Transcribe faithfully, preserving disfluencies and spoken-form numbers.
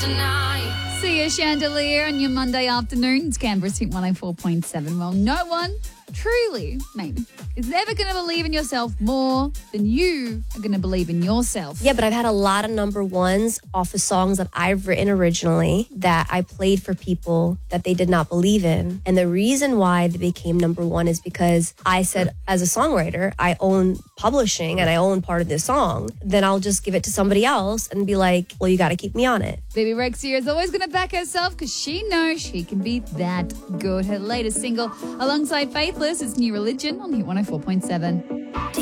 tonight. See you, Chandelier, on your Monday afternoon. It's Canberra's Hit one oh four point seven. Well, no one truly, maybe, is ever going to believe in yourself more than you are going to believe in yourself. Yeah, but I've had a lot of number ones off of songs that I've written originally that I played for people that they did not believe in. And the reason why they became number one is because I said, as a songwriter, I own publishing and I own part of this song. Then I'll just give it to somebody else and be like, well, you got to keep me on it. Baby Rex here is always going to back herself because she knows she can be that good. Her latest single alongside Faithless is New Religion on Hit one oh four point seven.